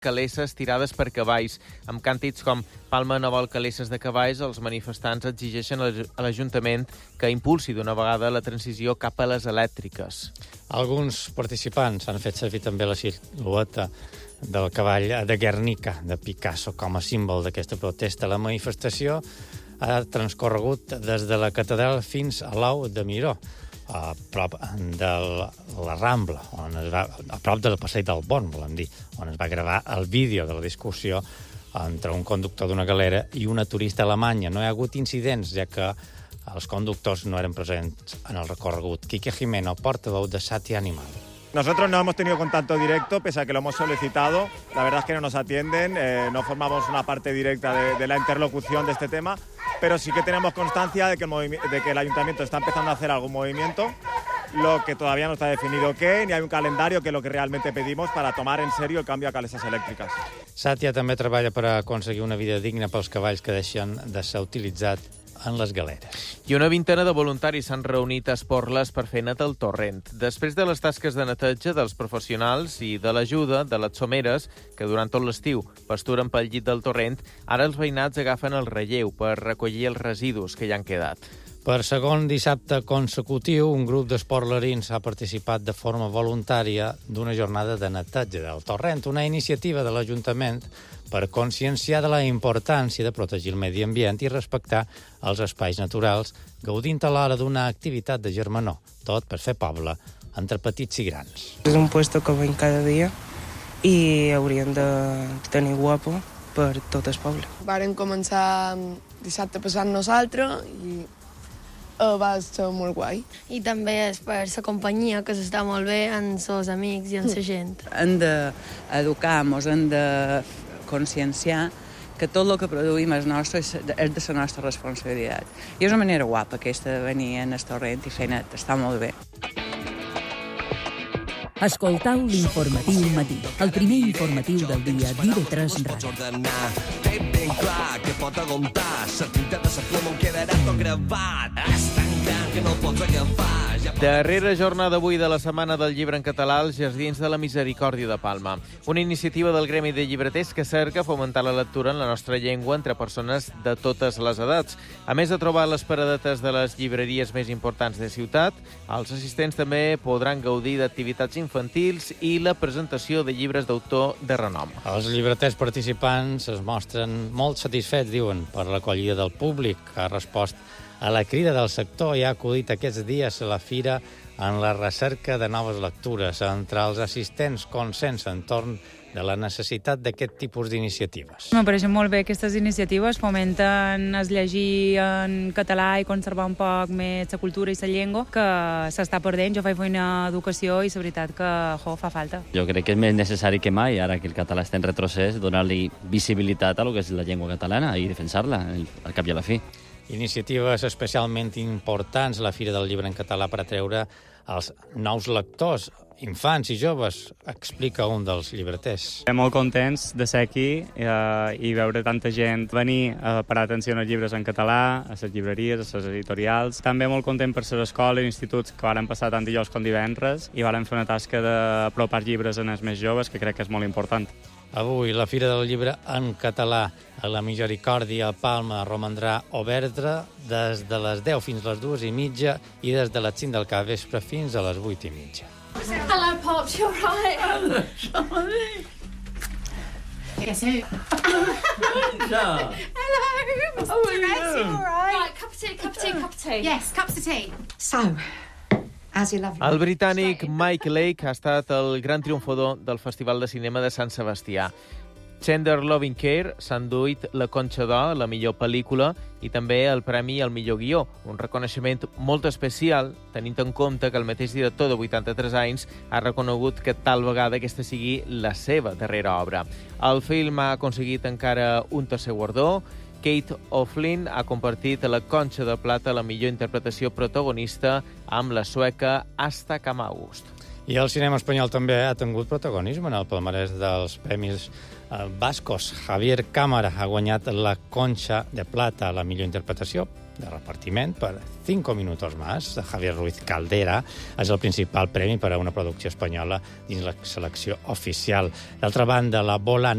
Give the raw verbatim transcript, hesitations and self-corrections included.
calesses tirades per cavalls. Amb càntics com Palma no vol calesses de cavalls, els manifestants exigeixen a l'Ajuntament que impulsi d'una vegada la transició cap a les elèctriques. Alguns participants han fet servir també la silueta del cavall de Guernica, de Picasso, com a símbol d'aquesta protesta. La manifestació ha transcorregut des de la catedral fins a l'Au de Miró, a prop de la Rambla, on es va, a prop del passeig del Born, volem dir, on es va gravar el vídeo de la discussió entre un conductor d'una galera i una turista alemanya. No hi ha hagut incidents, ja que els conductors no eren presents en el recorregut. Quique Jimeno, portaveu de Sati Animal. Nosotros no hemos tenido contacto directo, pese a que lo hemos solicitado. La verdad es que no nos atienden, eh, no formamos una parte directa de, de la interlocución de este tema, pero sí que tenemos constancia de que, el de que el Ayuntamiento está empezando a hacer algún movimiento, lo que todavía no está definido qué, ni hay un calendario, que es lo que realmente pedimos para tomar en serio el cambio a calesses elèctriques. Sàtia també treballa per aconseguir una vida digna pels cavalls que deixen de ser utilitzats en les galeres. I una vintena de voluntaris s'han reunit a Esporles per fer net el torrent. Després de les tasques de neteja dels professionals i de l'ajuda de les someres, que durant tot l'estiu pasturen pel llit del torrent, ara els veïnats agafen el relleu per recollir els residus que hi han quedat. Per segon dissabte consecutiu, un grup d'esportlerins ha participat de forma voluntària d'una jornada de neteja del torrent, una iniciativa de l'Ajuntament per conscienciar de la importància de protegir el medi ambient i respectar els espais naturals, gaudint alhora d'una activitat de germanor, tot per fer poble entre petits i grans. És un puesto que veiem cada dia i hauríem de tenir guapo per tot el poble. Varen començar dissabte passant nosaltres i va ser molt guai. I també és per la companyia, que s'està molt bé amb els amics i amb la gent. Hem d'educar-nos, hem de conscienciar que tot el que produïm és nostre, és de la nostra responsabilitat. I és una manera guapa aquesta de venir en el torrent i fer net, està molt bé. Escoltau l'informatiu matí, el primer informatiu del dia d'I V tres Ràdio. Té ben clar que pot aguantar, la tinta de la ploma on quedarà tot gravat. És tan gran que no el pots agafar. Darrera jornada avui de la Setmana del Llibre en català als Jardins de la Misericòrdia de Palma. Una iniciativa del Gremi de Llibreters que cerca fomentar la lectura en la nostra llengua entre persones de totes les edats. A més de trobar les paradetes de les llibreries més importants de ciutat, els assistents també podran gaudir d'activitats infantils i la presentació de llibres d'autor de renom. Els llibreters participants es mostren molt satisfets, diuen, per l'acollida del públic, que ha respost a la crida del sector i ha acudit aquests dies a la fira en la recerca de noves lectures. Entre els assistents consens entorn de la necessitat d'aquest tipus d'iniciatives. M'apareixen molt bé aquestes iniciatives, fomenten es llegir en català i conservar un poc més la cultura i la llengua, que s'està perdent. Jo faig feina d'educació i la veritat que jo, fa falta. Jo crec que és més necessari que mai, ara que el català està en retrocés, donar-li visibilitat a lo que és la llengua catalana i defensar-la, al cap i a la fi. Iniciatives especialment importants a la Fira del Llibre en català per atreure els nous lectors, infants i joves, explica un dels llibreters. Estem molt contents de ser aquí eh, i veure tanta gent venir a parar atenció als llibres en català, a les llibreries, a les editorials. També molt content per les escoles i instituts que varen passar tant dijous com divendres i varen fer una tasca d'apropar llibres a els més joves, que crec que és molt important. Avui la Fira del Llibre en català a la Misericòrdia a Palma romandrà oberta des de les deu fins a les dues i mitja i des de les cinc del capvespre fins a les vuit i mitja. Hello, Pops, you're right. Hello, Charlie. Guess who? Hello. Oh, yes, you all right? Right, cup of tea, cup of tea, cup of tea. Yes, cups of tea. So... El britànic Mike Lake ha estat el gran triomfador del Festival de Cinema de Sant Sebastià. Tender Loving Care s'ha enduit la Conxa d'Or, la millor pel·lícula, i també el Premi al millor guió, un reconeixement molt especial, tenint en compte que el mateix director de vuitanta-tres anys ha reconegut que tal vegada aquesta sigui la seva darrera obra. El film ha aconseguit encara un tercer guardó. Kate O'Flynn ha compartit la Conxa de Plata, la millor interpretació protagonista, amb la sueca Asta Kamagust. I el cinema espanyol també ha tingut protagonisme en el palmarès dels premis bascos. Javier Cámara ha guanyat la Conxa de Plata, la millor interpretació de repartiment per Cinco minutos más. Javier Ruiz Caldera és el principal premi per a una producció espanyola dins la selecció oficial. D'altra banda, la bola